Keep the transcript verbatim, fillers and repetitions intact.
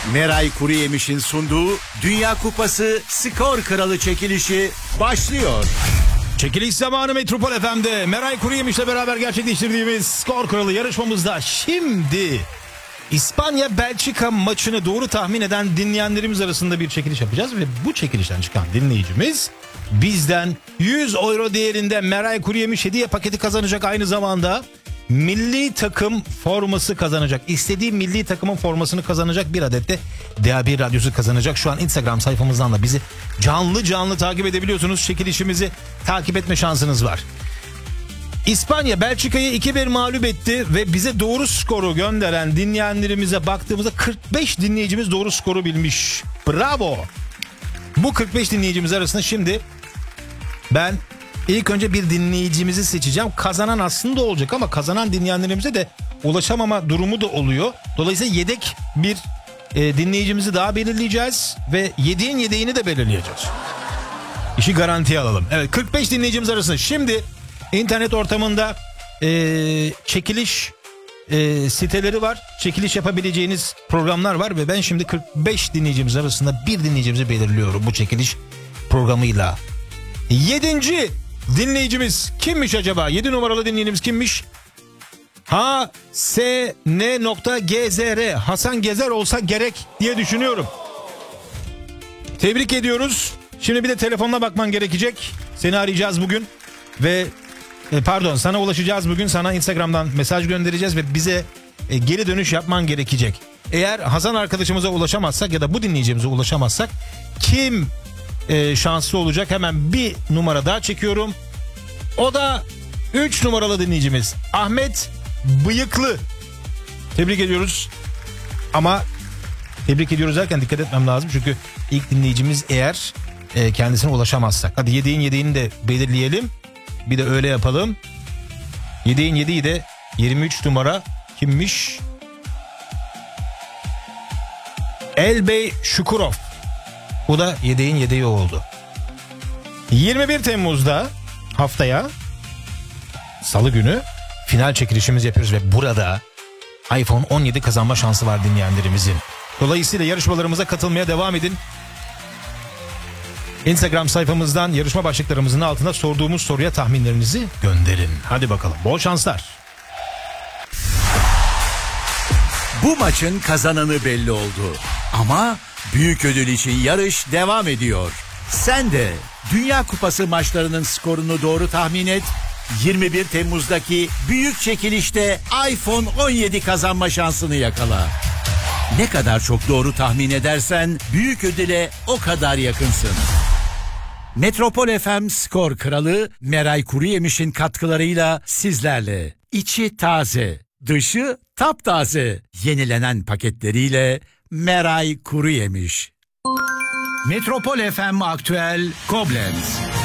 Meray Kuruyemiş'in sunduğu Dünya Kupası Skor Kralı çekilişi başlıyor. Çekiliş zamanı Metropol F M'de Meray Kuruyemiş'le beraber gerçekleştirdiğimiz Skor Kralı yarışmamızda şimdi İspanya-Belçika maçını doğru tahmin eden dinleyenlerimiz arasında bir çekiliş yapacağız ve bu çekilişten çıkan dinleyicimiz bizden yüz euro değerinde Meray Kuruyemiş hediye paketi kazanacak, aynı zamanda milli takım forması kazanacak. İstediği milli takımın formasını kazanacak, bir adet de D A B radyosu kazanacak. Şu an Instagram sayfamızdan da bizi canlı canlı takip edebiliyorsunuz. Çekilişimizi takip etme şansınız var. İspanya Belçika'yı iki bir mağlup etti ve bize doğru skoru gönderen dinleyenlerimize baktığımızda kırk beş dinleyicimiz doğru skoru bilmiş. Bravo. Bu kırk beş dinleyicimiz arasında şimdi ben ilk önce bir dinleyicimizi seçeceğim. Kazanan aslında olacak ama kazanan dinleyenlerimize de ulaşamama durumu da oluyor. Dolayısıyla yedek bir e, dinleyicimizi daha belirleyeceğiz ve yedeğin yedeğini de belirleyeceğiz. İşi garantiye alalım. Evet, kırk beş dinleyicimiz arasında şimdi internet ortamında e, çekiliş e, siteleri var. Çekiliş yapabileceğiniz programlar var ve ben şimdi kırk beş dinleyicimiz arasında bir dinleyicimizi belirliyorum bu çekiliş programıyla. Yedinci dinleyicimiz kimmiş acaba? Yedi numaralı dinleyicimiz kimmiş? H S N G Z R Hasan Gezer olsa gerek diye düşünüyorum. Tebrik ediyoruz. Şimdi bir de telefonuna bakman gerekecek. Seni arayacağız bugün ve e, pardon sana ulaşacağız bugün. Sana Instagram'dan mesaj göndereceğiz ve bize e, geri dönüş yapman gerekecek. Eğer Hasan arkadaşımıza ulaşamazsak ya da bu dinleyicimize ulaşamazsak kim e, şanslı olacak? Hemen bir numara daha çekiyorum. O da üç numaralı dinleyicimiz Ahmet Bıyıklı. Tebrik ediyoruz. Ama tebrik ediyoruz derken dikkat etmem lazım. Çünkü ilk dinleyicimiz eğer e, kendisine ulaşamazsak. Hadi yedeğin yedeğini de belirleyelim. Bir de öyle yapalım. Yedeğin yediği de yirmi üç numara kimmiş? Elbey Şukurov. Bu da yedeğin yedeği oldu. yirmi bir Temmuz'da haftaya Salı günü final çekilişimiz yapıyoruz ve burada iPhone on yedi kazanma şansı var dinleyenlerimizin. Dolayısıyla yarışmalarımıza katılmaya devam edin. Instagram sayfamızdan yarışma başlıklarımızın altına sorduğumuz soruya tahminlerinizi gönderin. Hadi bakalım, bol şanslar. Bu maçın kazananı belli oldu. Ama büyük ödül için yarış devam ediyor. Sen de Dünya Kupası maçlarının skorunu doğru tahmin et. yirmi bir Temmuz'daki büyük çekilişte iPhone on yedi kazanma şansını yakala. Ne kadar çok doğru tahmin edersen büyük ödüle o kadar yakınsın. Metropol F M Skor Kralı Meray Kuruyemiş'in katkılarıyla sizlerle. İçi taze, dışı taptaze. Yenilenen paketleriyle Meray Kuruyemiş. Metropol F M Aktüel Koblenz.